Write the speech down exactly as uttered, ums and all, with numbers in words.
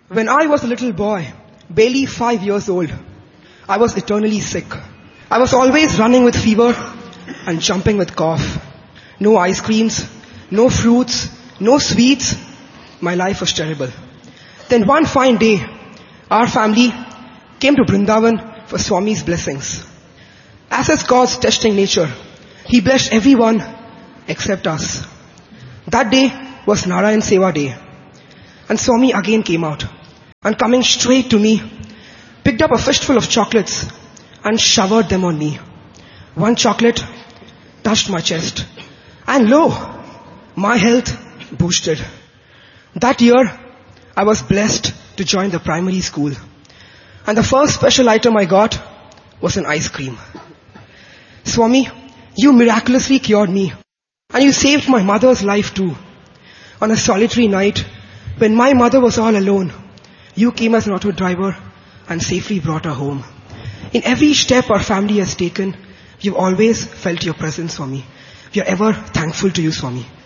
When I was a little boy, barely five years old, I was eternally sick. I was always running with fever and jumping with cough. No ice creams, no fruits, no sweets. My life was terrible. Then one fine day, our family came to Vrindavan for Swami's blessings. As is God's testing nature, He blessed everyone except us. That day was Narayan Seva Day. And Swami again came out, and coming straight to me, picked up a fistful of chocolates and showered them on me. One chocolate touched my chest, and lo, my health boosted. That year, I was blessed to join the primary school. And the first special item I got was an ice cream. Swami, you miraculously cured me, and you saved my mother's life too. On a solitary night, when my mother was all alone, you came as an auto driver and safely brought her home. In every step our family has taken, we've always felt your presence, Swami. We are ever thankful to you, Swami.